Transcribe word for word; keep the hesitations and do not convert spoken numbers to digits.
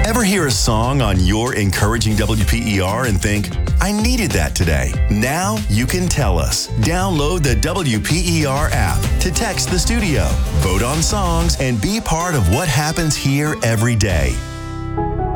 Ever hear a song on your encouraging W P E R and think, I needed that today? Now you can tell us. Download the W P E R app to text the studio, vote on songs, and be part of what happens here every day.